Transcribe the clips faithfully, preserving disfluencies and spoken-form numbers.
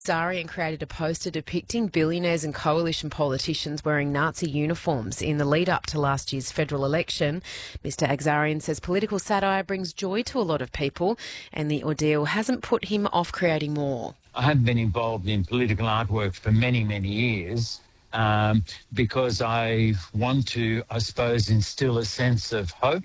Agzarian created a poster depicting billionaires and coalition politicians wearing Nazi uniforms in the lead-up to last year's federal election. Mister Agzarian says political satire brings joy to a lot of people, and the ordeal hasn't put him off creating more. I have been involved in political artwork for many, many years um, because I want to, I suppose, instill a sense of hope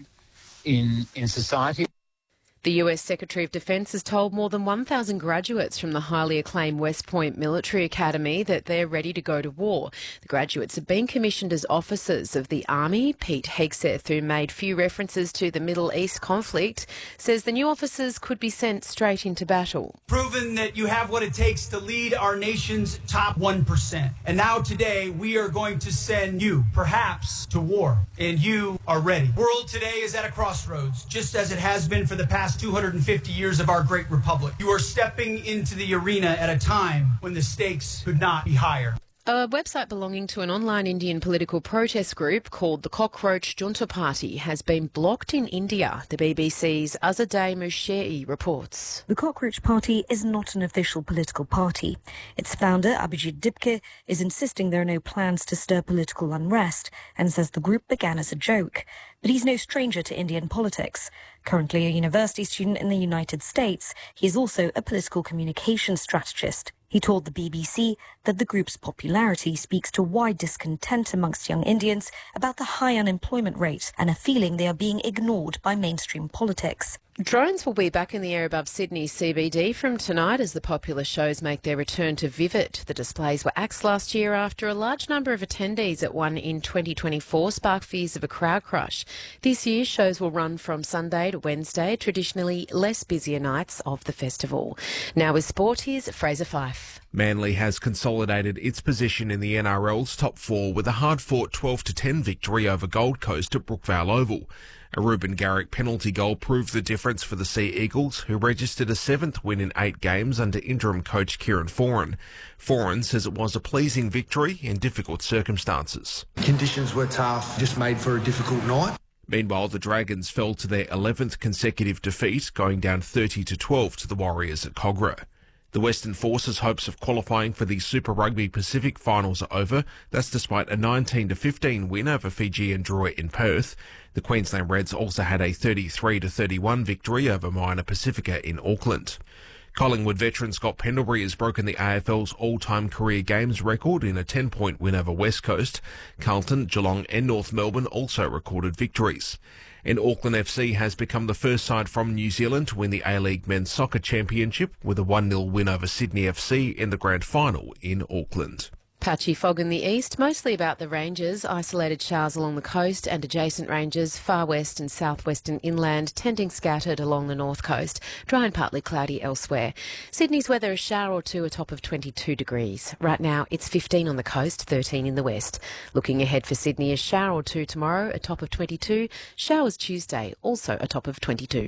in, in society. The U S Secretary of Defence has told more than one thousand graduates from the highly acclaimed West Point Military Academy that they're ready to go to war. The graduates have been commissioned as officers of the Army. Pete Hegseth, who made few references to the Middle East conflict, says the new officers could be sent straight into battle. Proven that you have what it takes to lead our nation's top one percent. And now today we are going to send you, perhaps, to war. And you are ready. The world today is at a crossroads, just as it has been for the past two hundred fifty years of our great republic. You are stepping into the arena at a time when the stakes could not be higher. A website belonging to an online Indian political protest group called the Cockroach Junta Party has been blocked in India, the B B C's Azadeh Mushei reports. The Cockroach Party is not an official political party. Its founder, Abhijit Dipke, is insisting there are no plans to stir political unrest and says the group began as a joke. But he's no stranger to Indian politics. Currently a university student in the United States, he is also a political communications strategist. He told the B B C that the group's popularity speaks to wide discontent amongst young Indians about the high unemployment rate and a feeling they are being ignored by mainstream politics. Drones will be back in the air above Sydney's C B D from tonight as the popular shows make their return to Vivid. The displays were axed last year after a large number of attendees at one in twenty twenty-four sparked fears of a crowd crush. This year, shows will run from Sunday to Wednesday, traditionally less busier nights of the festival. Now with sport, here's Fraser Fife. Manly has consolidated its position in the N R L's top four with a hard-fought twelve to ten victory over Gold Coast at Brookvale Oval. A Ruben Garrick penalty goal proved the difference for the Sea Eagles, who registered a seventh win in eight games under interim coach Kieran Foran. Foran says it was a pleasing victory in difficult circumstances. Conditions were tough, just made for a difficult night. Meanwhile, the Dragons fell to their eleventh consecutive defeat, going down thirty to twelve to the Warriors at Kogarah. The Western Force's hopes of qualifying for the Super Rugby Pacific finals are over. That's despite a nineteen to fifteen win over Fiji and Drua in Perth. The Queensland Reds also had a thirty-three to thirty-one victory over Minor Pacifica in Auckland. Collingwood veteran Scott Pendlebury has broken the A F L's all-time career games record in a ten-point win over West Coast. Carlton, Geelong and North Melbourne also recorded victories. And Auckland F C has become the first side from New Zealand to win the A-League Men's Soccer Championship with a one nil win over Sydney F C in the grand final in Auckland. Patchy fog in the east, mostly about the ranges, isolated showers along the coast and adjacent ranges, far west and southwestern inland, tending scattered along the north coast, dry and partly cloudy elsewhere. Sydney's weather, a shower or two, a top of twenty-two degrees. Right now it's fifteen on the coast, thirteen in the west. Looking ahead for Sydney, a shower or two tomorrow, a top of twenty-two, showers Tuesday, also a top of twenty-two.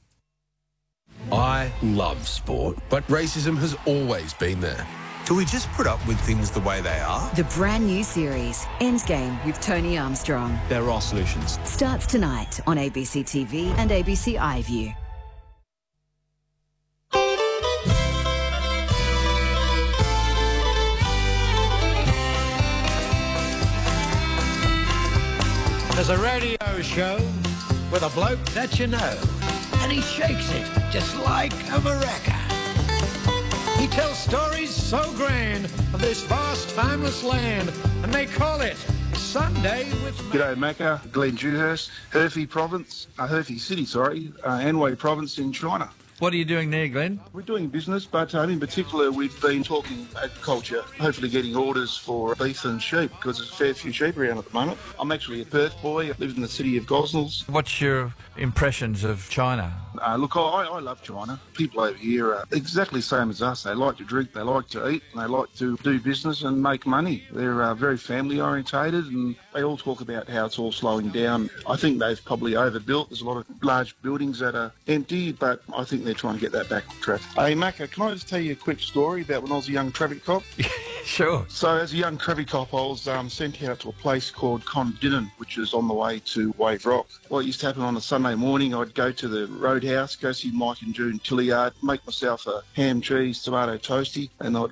I love sport, but racism has always been there. Do we just put up with things the way they are? The brand new series, Endgame with Tony Armstrong. There are solutions. Starts tonight on A B C T V and A B C iView. There's a radio show with a bloke that you know, and he shakes it just like a maraca. He tells stories so grand of this vast, timeless land, and they call it Sunday with... G'day Macca, Glenn Dewhurst, Hefei Province, uh, Hefei City, sorry, uh, Anhui Province in China. What are you doing there, Glenn? We're doing business, but um, in particular we've been talking agriculture, hopefully getting orders for beef and sheep, because there's a fair few sheep around at the moment. I'm actually a Perth boy, I live in the city of Gosnells. What's your impressions of China? Uh, look, I, I love China. People over here are exactly the same as us. They like to drink, they like to eat, and they like to do business and make money. They're uh, very family orientated, and they all talk about how it's all slowing down. I think they've probably overbuilt. There's a lot of large buildings that are empty, but I think they're trying to get that back on track. Hey, Macca, can I just tell you a quick story about when I was a young traffic cop? Sure. So as a young traffic cop, I was um, sent out to a place called Condinnon, which is on the way to Wave Rock. Well, it used to happen on a Sunday morning. I'd go to the roadhouse, go see Mike and June Tilliard, make myself a ham, cheese, tomato toasty, and I'd